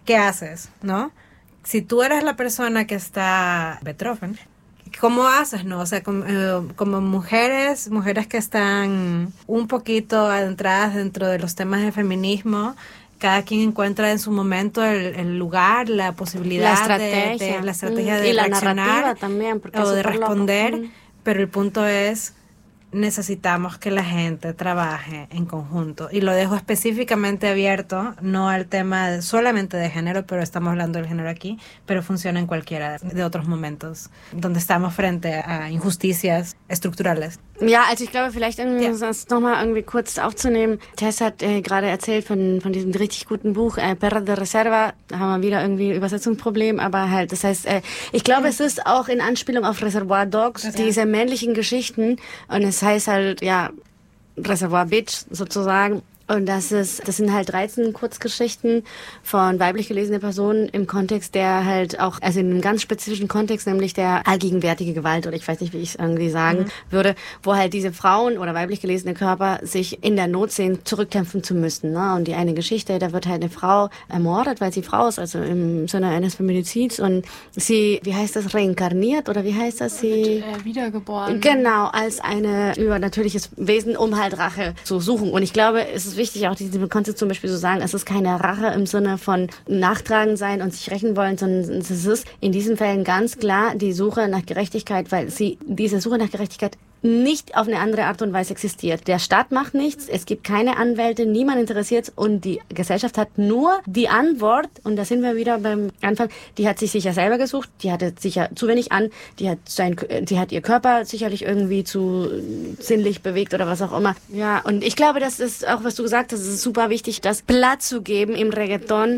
¿qué haces? ¿No? Si tú eres la persona que está Beethoven, ¿cómo haces, no? O sea, como mujeres que están un poquito adentradas dentro de los temas de feminismo, cada quien encuentra en su momento el lugar, la posibilidad, la estrategia de y la reaccionar narrativa también, porque o es de responder, loco. pero el punto es, necesitamos que la gente trabaje en conjunto, y lo dejo específicamente abierto, no al tema solamente de género, pero estamos hablando del género aquí, pero funciona en cualquiera de otros momentos donde estamos frente a injusticias estructurales. Ja, also ich glaube, vielleicht irgendwie, um das nochmal irgendwie kurz aufzunehmen. Tess hat gerade erzählt von diesem richtig guten Buch, Perra de Reserva. Da haben wir wieder irgendwie Übersetzungsproblem, aber halt, das heißt, ich glaube, es ist auch in Anspielung auf Reservoir Dogs, diese männlichen Geschichten. Und es heißt halt, ja, Reservoir Bitch sozusagen. Und das sind halt 13 Kurzgeschichten von weiblich gelesenen Personen im Kontext, der halt auch, also in einem ganz spezifischen Kontext, nämlich der allgegenwärtige Gewalt, oder ich weiß nicht, wie ich es irgendwie sagen würde, wo halt diese Frauen oder weiblich gelesene Körper sich in der Not sehen, zurückkämpfen zu müssen. Ne? Und die eine Geschichte, da wird halt eine Frau ermordet, weil sie Frau ist, also im Sinne eines Feminizids, und sie, wie heißt das, reinkarniert, oder wie heißt das? Sie wiedergeboren. Genau, als eine übernatürliches Wesen, um halt Rache zu suchen. Und ich glaube, es ist wichtig, auch diesen Konzept zum Beispiel zu sagen, es ist keine Rache im Sinne von nachtragend sein und sich rächen wollen, sondern es ist in diesen Fällen ganz klar die Suche nach Gerechtigkeit, weil diese Suche nach Gerechtigkeit nicht auf eine andere Art und Weise existiert. Der Staat macht nichts, es gibt keine Anwälte, niemand interessiert, und die Gesellschaft hat nur die Antwort, und da sind wir wieder beim Anfang, die hat sich sicher selber gesucht, die hatte sicher zu wenig an, die hat ihr Körper sicherlich irgendwie zu sinnlich bewegt oder was auch immer. Ja, und ich glaube, das ist auch, was du gesagt hast, es ist super wichtig, das Platz zu geben im Reggaeton,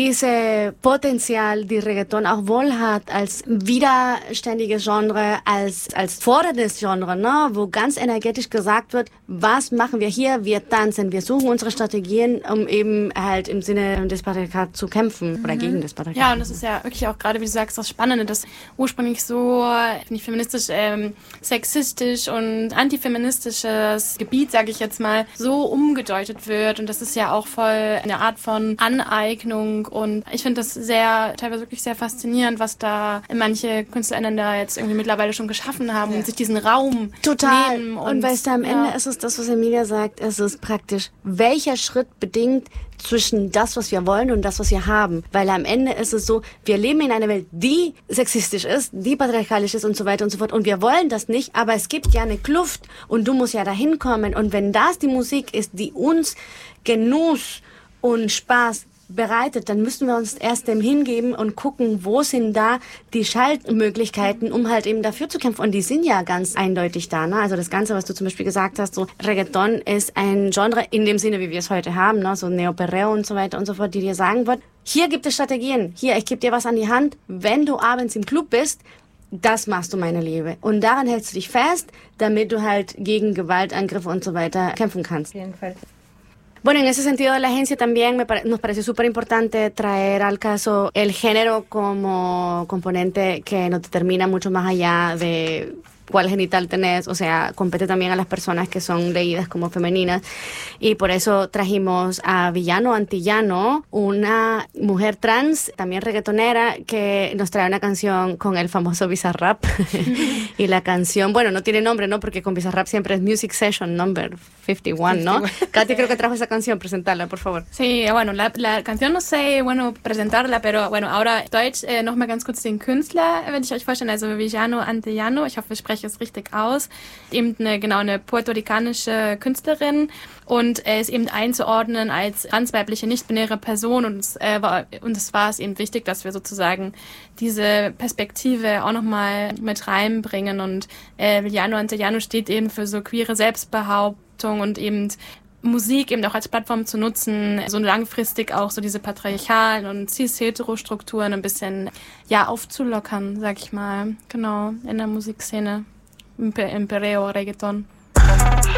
diese Potenzial, die Reggaeton auch wohl hat, als widerständiges Genre, als forderndes Genre, ne? Wo ganz energetisch gesagt wird, was machen wir hier? Wir tanzen, wir suchen unsere Strategien, um eben halt im Sinne des Patriarchats zu kämpfen oder gegen das Patriarchat. Ja, und das ist ja wirklich auch gerade, wie du sagst, das Spannende, dass ursprünglich so nicht feministisch, sexistisch und antifeministisches Gebiet, sage ich jetzt mal, so umgedeutet wird, und das ist ja auch voll eine Art von Aneignung, und ich finde das teilweise wirklich sehr faszinierend, was da manche KünstlerInnen da jetzt irgendwie mittlerweile schon geschaffen haben und sich diesen Raum total nehmen. Und weißt du, am Ende ist es das, was Emilia sagt, es ist praktisch, welcher Schritt bedingt zwischen das, was wir wollen, und das, was wir haben. Weil am Ende ist es so, wir leben in einer Welt, die sexistisch ist, die patriarchalisch ist und so weiter und so fort. Und wir wollen das nicht, aber es gibt ja eine Kluft, und du musst ja dahin kommen. Und wenn das die Musik ist, die uns Genuss und Spaß bereitet, dann müssen wir uns erst dem hingeben und gucken, wo sind da die Schaltmöglichkeiten, um halt eben dafür zu kämpfen. Und die sind ja ganz eindeutig da. Ne? Also das Ganze, was du zum Beispiel gesagt hast, so Reggaeton ist ein Genre in dem Sinne, wie wir es heute haben, ne? So Neoperreo und so weiter und so fort, die dir sagen wird, hier gibt es Strategien, hier, ich gebe dir was an die Hand, wenn du abends im Club bist, das machst du, meine Liebe. Und daran hältst du dich fest, damit du halt gegen Gewaltangriffe und so weiter kämpfen kannst. Auf jeden Fall. Bueno, en ese sentido de la agencia también nos parece súper importante traer al caso el género como componente que nos determina mucho más allá de cuál genital tenés, o sea, compete también a las personas que son leídas como femeninas, y por eso trajimos a Villano Antillano, una mujer trans, también reggaetonera, que nos trae una canción con el famoso Bizarrap. Y la canción, bueno, no tiene nombre, ¿no? Porque con Bizarrap siempre es Music Session Number 51, ¿no? Katy creo que trajo esa canción, presentarla, por favor. Sí, bueno, la canción no sé, bueno, presentarla, pero bueno, ahora Deutsch, nochmal ganz kurz den Künstler, wenn ich euch vorstelle, also Villano Antillano, ich hoffe, ich spreche es richtig aus, eben eine puerto-ricanische Künstlerin, und er ist eben einzuordnen als transweibliche, nicht-binäre Person, und es war es eben wichtig, dass wir sozusagen diese Perspektive auch nochmal mit reinbringen, und Villano Antillano steht eben für so queere Selbstbehauptung und eben Musik eben auch als Plattform zu nutzen, so langfristig auch so diese patriarchalen und cis-hetero-Strukturen ein bisschen, ja, aufzulockern, sag ich mal, genau, in der Musikszene, im Perreo, Reggaeton.